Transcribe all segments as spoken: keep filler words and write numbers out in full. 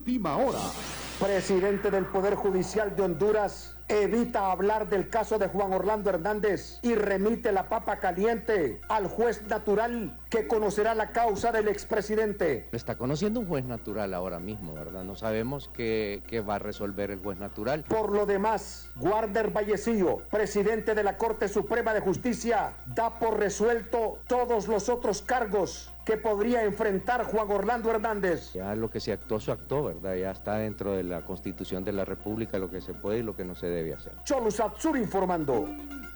Última hora. Presidente del Poder Judicial de Honduras evita hablar del caso de Juan Orlando Hernández y remite la papa caliente al juez natural que conocerá la causa del expresidente. Está conociendo un juez natural ahora mismo, ¿verdad? No sabemos qué, qué va a resolver el juez natural. Por lo demás, Warder Vallecillo, presidente de la Corte Suprema de Justicia, da por resuelto todos los otros cargos que podría enfrentar Juan Orlando Hernández. Ya lo que se actuó, se actuó, ¿verdad? Ya está dentro de la Constitución de la República lo que se puede y lo que no se debe hacer. Cholo Satsur informando.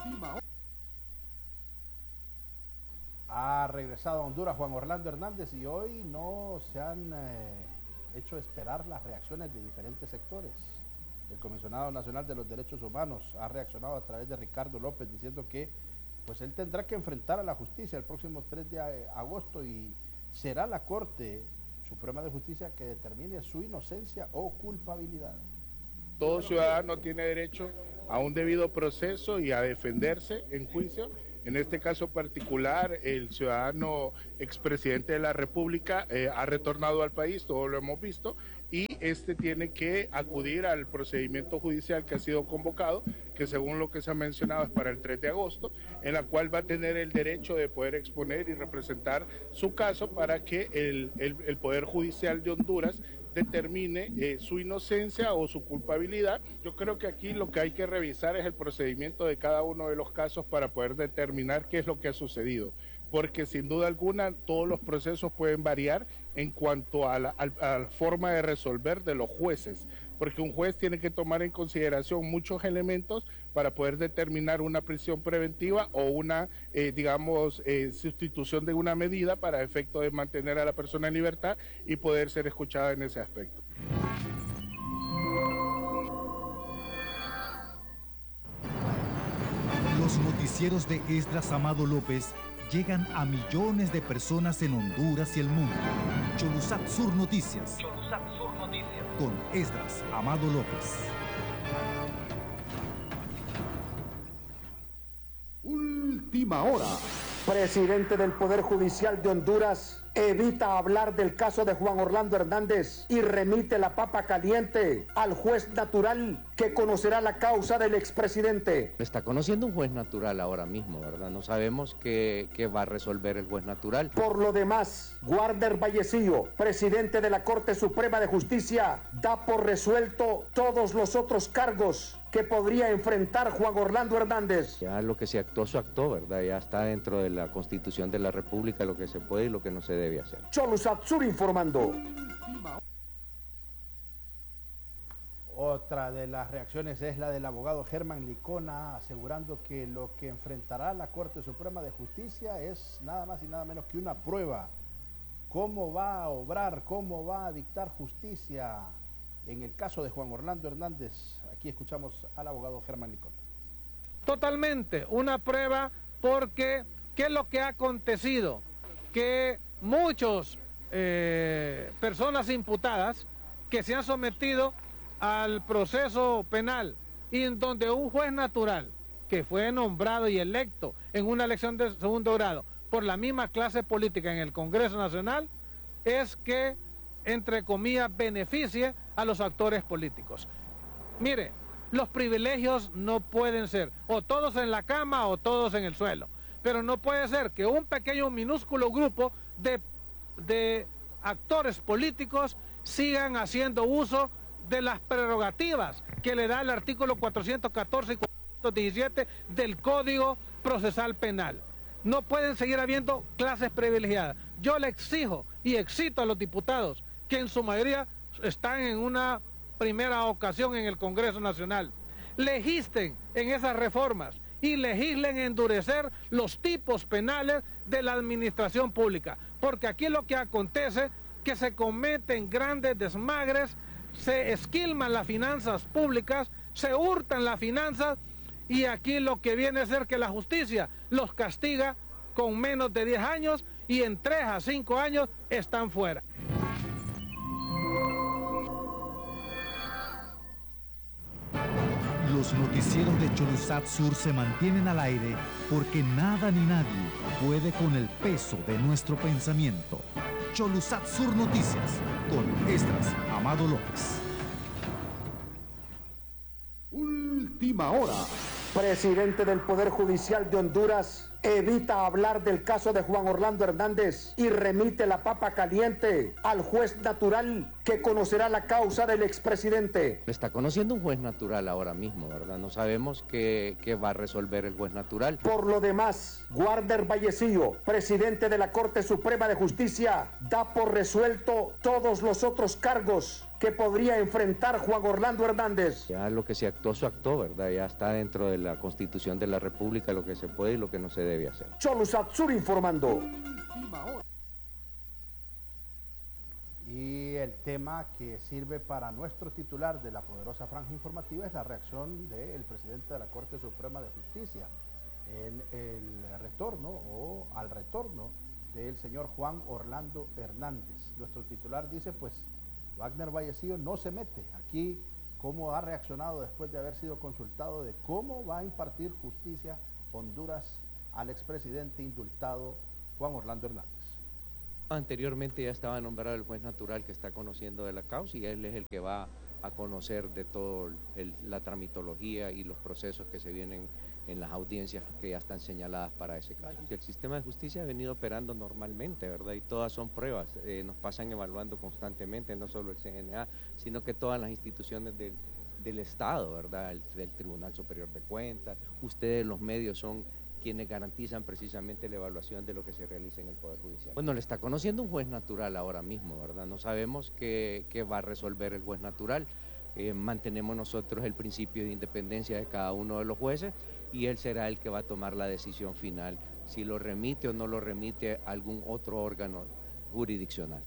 Ha regresado a Honduras Juan Orlando Hernández y hoy no se han eh, hecho esperar las reacciones de diferentes sectores. El Comisionado Nacional de los Derechos Humanos ha reaccionado a través de Ricardo López diciendo que pues él tendrá que enfrentar a la justicia el próximo tres de agosto y será la Corte Suprema de Justicia que determine su inocencia o culpabilidad. Todo ciudadano tiene derecho a un debido proceso y a defenderse en juicio. En este caso particular, el ciudadano expresidente de la República eh, ha retornado al país, todo lo hemos visto, y este tiene que acudir al procedimiento judicial que ha sido convocado, que según lo que se ha mencionado es para el tres de agosto, en la cual va a tener el derecho de poder exponer y representar su caso para que el, el, el Poder Judicial de Honduras determine eh, su inocencia o su culpabilidad. Yo creo que aquí lo que hay que revisar es el procedimiento de cada uno de los casos para poder determinar qué es lo que ha sucedido, porque sin duda alguna todos los procesos pueden variar en cuanto a la, a la forma de resolver de los jueces, porque un juez tiene que tomar en consideración muchos elementos para poder determinar una prisión preventiva o una, eh, digamos, eh, sustitución de una medida para efecto de mantener a la persona en libertad y poder ser escuchada en ese aspecto. Los noticieros de Esdras Amado López llegan a millones de personas en Honduras y el mundo. Cholusat Sur Noticias. Cholusat Sur Noticias. Con Esdras Amado López. Última hora. Presidente del Poder Judicial de Honduras evita hablar del caso de Juan Orlando Hernández y remite la papa caliente al juez natural que conocerá la causa del expresidente. Está conociendo un juez natural ahora mismo, ¿verdad? No sabemos qué, qué va a resolver el juez natural. Por lo demás, Warder Vallecillo, presidente de la Corte Suprema de Justicia, da por resuelto todos los otros cargos que podría enfrentar Juan Orlando Hernández. Ya lo que se actuó, se actuó, ¿verdad? Ya está dentro de la Constitución de la República lo que se puede y lo que no se debe hacer. Cholo Satsur informando. Otra de las reacciones es la del abogado Germán Licona, asegurando que lo que enfrentará la Corte Suprema de Justicia es nada más y nada menos que una prueba. ¿Cómo va a obrar, cómo va a dictar justicia en el caso de Juan Orlando Hernández? Aquí escuchamos al abogado Germán Licona. Totalmente, una prueba porque ¿qué es lo que ha acontecido? Que muchos eh, personas imputadas que se han sometido al proceso penal y en donde un juez natural que fue nombrado y electo en una elección de segundo grado por la misma clase política en el Congreso Nacional es que, entre comillas, beneficie a los actores políticos. Mire, los privilegios no pueden ser o todos en la cama o todos en el suelo, pero no puede ser que un pequeño minúsculo grupo de, de actores políticos sigan haciendo uso de las prerrogativas que le da el artículo cuatrocientos catorce y cuatrocientos diecisiete del Código Procesal Penal. No pueden seguir habiendo clases privilegiadas. Yo le exijo y excito a los diputados, que en su mayoría están en una primera ocasión en el Congreso Nacional, legislen en esas reformas y legislen endurecer los tipos penales de la administración pública, porque aquí lo que acontece que se cometen grandes desmagres, se esquilman las finanzas públicas, se hurtan las finanzas y aquí lo que viene a ser que la justicia los castiga con menos de diez años y en tres a cinco años están fuera. Los noticieros de Cholusat Sur se mantienen al aire porque nada ni nadie puede con el peso de nuestro pensamiento. Cholusat Sur Noticias con Esdras Amado. Amado López. Última hora. Presidente del Poder Judicial de Honduras evita hablar del caso de Juan Orlando Hernández y remite la papa caliente al juez natural que conocerá la causa del expresidente. Está conociendo un juez natural ahora mismo, ¿verdad? No sabemos qué, qué va a resolver el juez natural. Por lo demás, Warner Vallecillo, presidente de la Corte Suprema de Justicia, da por resuelto todos los otros cargos que podría enfrentar Juan Orlando Hernández. Ya lo que se actuó, se actuó, ¿verdad? Ya está dentro de la Constitución de la República lo que se puede y lo que no se debe hacer. Cholusatsur informando. Y el tema que sirve para nuestro titular de la poderosa franja informativa es la reacción del presidente de la Corte Suprema de Justicia en el retorno o al retorno del señor Juan Orlando Hernández. Nuestro titular dice, pues, Wagner Vallecillo no se mete. Aquí, cómo ha reaccionado después de haber sido consultado de cómo va a impartir justicia Honduras al expresidente indultado Juan Orlando Hernández. Anteriormente ya estaba nombrado el juez natural que está conociendo de la causa y él es el que va a conocer de todo el, la tramitología y los procesos que se vienen en las audiencias que ya están señaladas para ese caso. El sistema de justicia ha venido operando normalmente, ¿verdad? Y todas son pruebas, eh, nos pasan evaluando constantemente, no solo el C N A, sino que todas las instituciones del, del Estado, ¿verdad? El, el Tribunal Superior de Cuentas, ustedes los medios son quienes garantizan precisamente la evaluación de lo que se realiza en el Poder Judicial. Bueno, le está conociendo un juez natural ahora mismo, ¿verdad? No sabemos qué, qué va a resolver el juez natural. Eh, mantenemos nosotros el principio de independencia de cada uno de los jueces y él será el que va a tomar la decisión final, si lo remite o no lo remite a algún otro órgano jurisdiccional.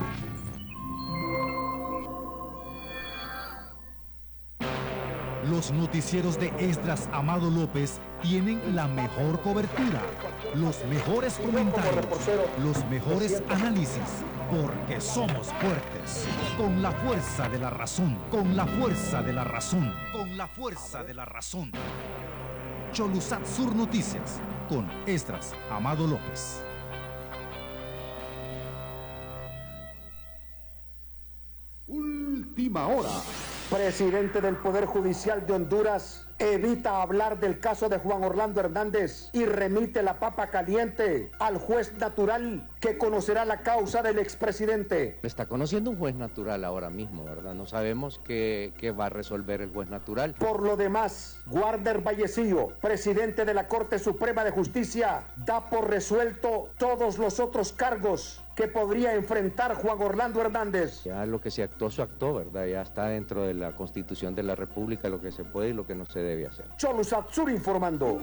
Los noticieros de Esdras Amado López tienen la mejor cobertura, los mejores comentarios, los mejores análisis, porque somos fuertes, con la fuerza de la razón, con la fuerza de la razón, con la fuerza de la razón. Cholusatsur Noticias, con Esdras Amado López. Última hora. Presidente del Poder Judicial de Honduras evita hablar del caso de Juan Orlando Hernández y remite la papa caliente al juez natural que conocerá la causa del expresidente. Está conociendo un juez natural ahora mismo, ¿verdad? No sabemos qué, qué va a resolver el juez natural. Por lo demás, Warner Vallecillo, presidente de la Corte Suprema de Justicia, da por resuelto todos los otros cargos que podría enfrentar Juan Orlando Hernández. Ya lo que se actuó, se actuó, ¿verdad? Ya está dentro de la Constitución de la República lo que se puede y lo que no se debe hacer. Cholusatsur informando.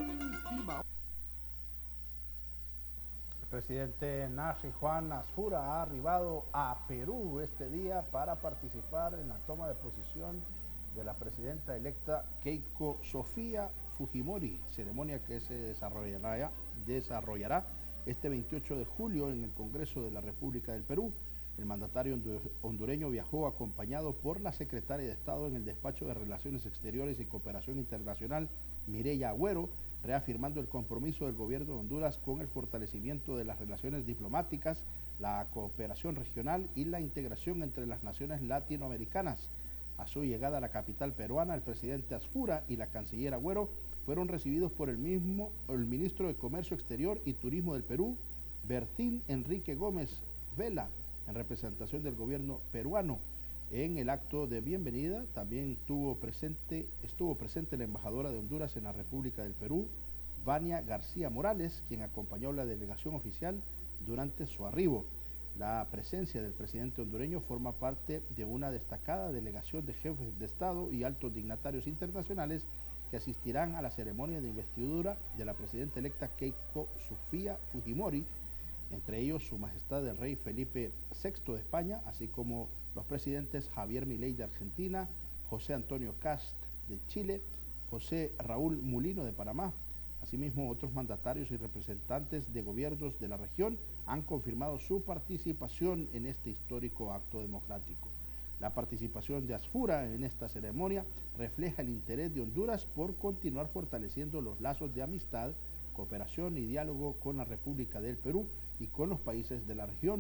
El presidente Narci Juan Asfura ha arribado a Perú este día para participar en la toma de posición de la presidenta electa Keiko Sofía Fujimori, ceremonia que se desarrollará, desarrollará este veintiocho de julio en el Congreso de la República del Perú. El mandatario hondureño viajó acompañado por la secretaria de Estado en el Despacho de Relaciones Exteriores y Cooperación Internacional, Mireya Agüero, reafirmando el compromiso del gobierno de Honduras con el fortalecimiento de las relaciones diplomáticas, la cooperación regional y la integración entre las naciones latinoamericanas. A su llegada a la capital peruana, el presidente Asfura y la canciller Agüero fueron recibidos por el mismo el ministro de Comercio Exterior y Turismo del Perú, Bertín Enrique Gómez Vela, en representación del gobierno peruano. En el acto de bienvenida también tuvo presente, estuvo presente la embajadora de Honduras en la República del Perú, Vania García Morales, quien acompañó a la delegación oficial durante su arribo. La presencia del presidente hondureño forma parte de una destacada delegación de jefes de Estado y altos dignatarios internacionales que asistirán a la ceremonia de investidura de la presidenta electa Keiko Sofía Fujimori, entre ellos su majestad el rey Felipe sexto de España, así como los presidentes Javier Milei de Argentina, José Antonio Kast de Chile, José Raúl Mulino de Panamá. Asimismo, otros mandatarios y representantes de gobiernos de la región han confirmado su participación en este histórico acto democrático. La participación de Asfura en esta ceremonia refleja el interés de Honduras por continuar fortaleciendo los lazos de amistad, cooperación y diálogo con la República del Perú y con los países de la región.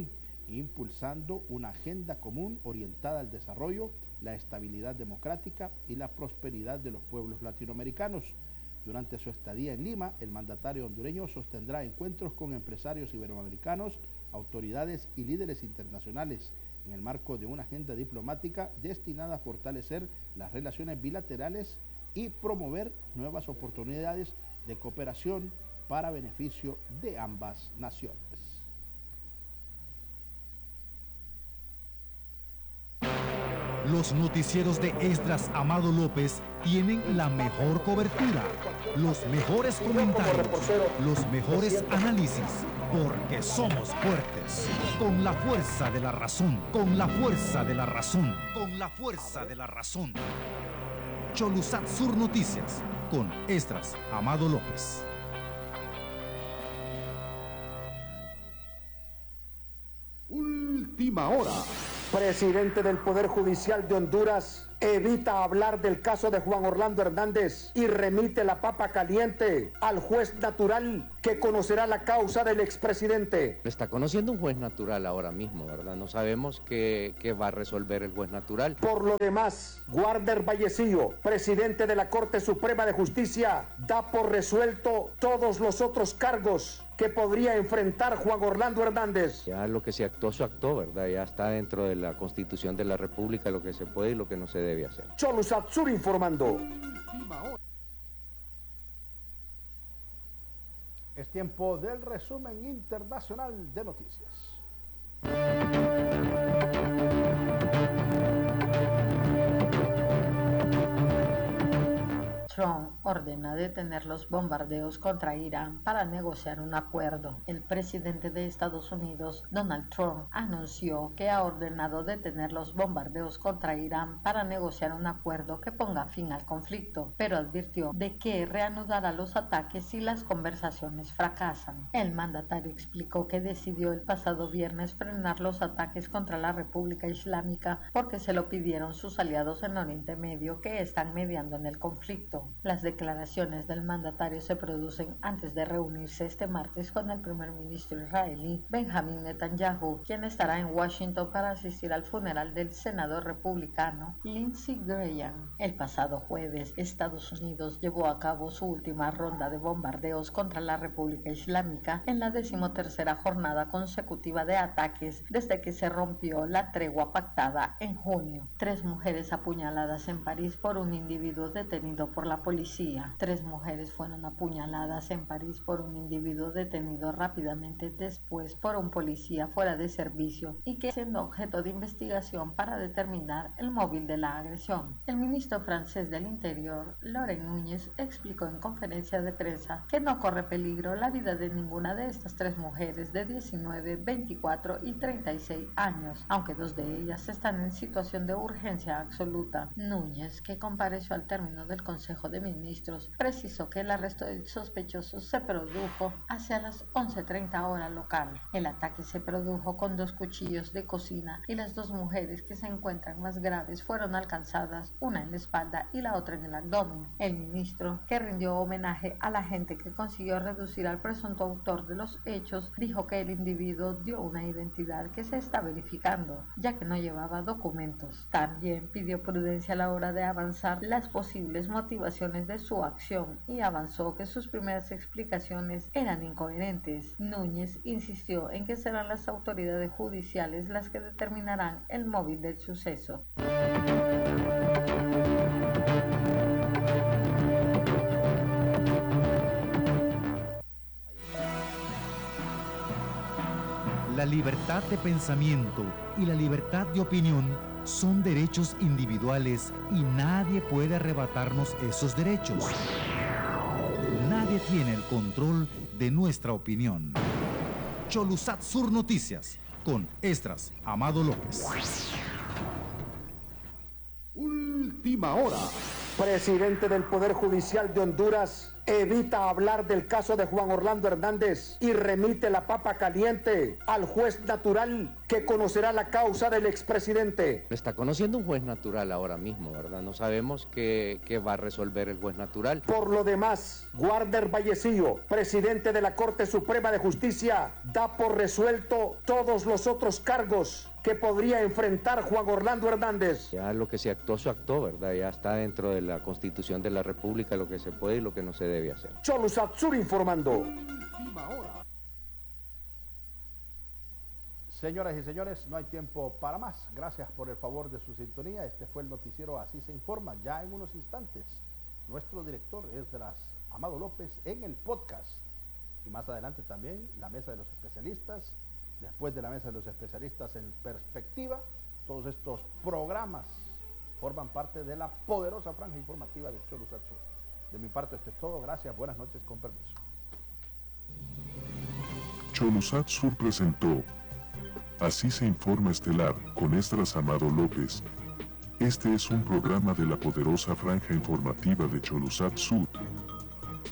impulsando una agenda común orientada al desarrollo, la estabilidad democrática y la prosperidad de los pueblos latinoamericanos. Durante su estadía en Lima, el mandatario hondureño sostendrá encuentros con empresarios iberoamericanos, autoridades y líderes internacionales, en el marco de una agenda diplomática destinada a fortalecer las relaciones bilaterales y promover nuevas oportunidades de cooperación para beneficio de ambas naciones. Los noticieros de Esdras Amado López tienen la mejor cobertura, los mejores comentarios, los mejores análisis, porque somos fuertes, con la fuerza de la razón, con la fuerza de la razón, con la fuerza de la razón. Cholusat Sur Noticias, con Esdras Amado López. Última hora. Presidente del Poder Judicial de Honduras evita hablar del caso de Juan Orlando Hernández y remite la papa caliente al juez natural que conocerá la causa del expresidente. Lo está conociendo un juez natural ahora mismo, ¿verdad? No sabemos qué, qué va a resolver el juez natural. Por lo demás, Guarder Vallecillo, presidente de la Corte Suprema de Justicia, da por resuelto todos los otros cargos que podría enfrentar Juan Orlando Hernández. Ya lo que se actuó, se actuó, ¿verdad? Ya está dentro de la Constitución de la República lo que se puede y lo que no se debe hacer. Cholusat Sur informando. Es tiempo del resumen internacional de noticias. Trump ordena detener los bombardeos contra Irán para negociar un acuerdo. El presidente de Estados Unidos, Donald Trump, anunció que ha ordenado detener los bombardeos contra Irán para negociar un acuerdo que ponga fin al conflicto, pero advirtió de que reanudará los ataques si las conversaciones fracasan. El mandatario explicó que decidió el pasado viernes frenar los ataques contra la República Islámica porque se lo pidieron sus aliados en Oriente Medio que están mediando en el conflicto. Las declaraciones del mandatario se producen antes de reunirse este martes con el primer ministro israelí Benjamin Netanyahu, quien estará en Washington para asistir al funeral del senador republicano Lindsey Graham. El pasado jueves, Estados Unidos llevó a cabo su última ronda de bombardeos contra la República Islámica en la decimotercera jornada consecutiva de ataques desde que se rompió la tregua pactada en junio. Tres mujeres apuñaladas en París por un individuo detenido por la policía. Tres mujeres fueron apuñaladas en París por un individuo detenido rápidamente después por un policía fuera de servicio y que siendo objeto de investigación para determinar el móvil de la agresión. El ministro francés del Interior, Laurent Núñez, explicó en conferencia de prensa que no corre peligro la vida de ninguna de estas tres mujeres de diecinueve, veinticuatro y treinta y seis años, aunque dos de ellas están en situación de urgencia absoluta. Núñez, que compareció al término del Consejo de Ministros, precisó que el arresto del sospechoso se produjo hacia las once treinta hora local. El ataque se produjo con dos cuchillos de cocina y las dos mujeres que se encuentran más graves fueron alcanzadas, una en la espalda y la otra en el abdomen. El ministro, que rindió homenaje a la gente que consiguió reducir al presunto autor de los hechos, dijo que el individuo dio una identidad que se está verificando, ya que no llevaba documentos. También pidió prudencia a la hora de avanzar las posibles motivaciones de su acción y avanzó que sus primeras explicaciones eran incoherentes. Núñez insistió en que serán las autoridades judiciales las que determinarán el móvil del suceso. La libertad de pensamiento y la libertad de opinión son derechos individuales y nadie puede arrebatarnos esos derechos. Nadie tiene el control de nuestra opinión. Cholusat Sur Noticias, con Esdras Amado López. Última hora. Presidente del Poder Judicial de Honduras evita hablar del caso de Juan Orlando Hernández y remite la papa caliente al juez natural que conocerá la causa del expresidente. Está conociendo un juez natural ahora mismo, ¿verdad? No sabemos qué, qué va a resolver el juez natural. Por lo demás, Guarder Vallecillo, presidente de la Corte Suprema de Justicia, da por resuelto todos los otros cargos que podría enfrentar Juan Orlando Hernández. Ya lo que se actuó, se actuó, ¿verdad? Ya está dentro de la Constitución de la República lo que se puede y lo que no se debe hacer. Cholo Satsur informando. Señoras y señores, no hay tiempo para más. Gracias por el favor de su sintonía. Este fue el noticiero Así se informa. Ya en unos instantes, nuestro director Esdras Amado López en el podcast. Y más adelante también la mesa de los especialistas. Después de la mesa de los especialistas en perspectiva, todos estos programas forman parte de la poderosa franja informativa de Cholo Satsur. De mi parte esto es todo. Gracias, buenas noches, con permiso. Cholo Satsur presentó Así se informa estelar con Esdras Amado López. Este es un programa de la poderosa franja informativa de Cholo Satsur.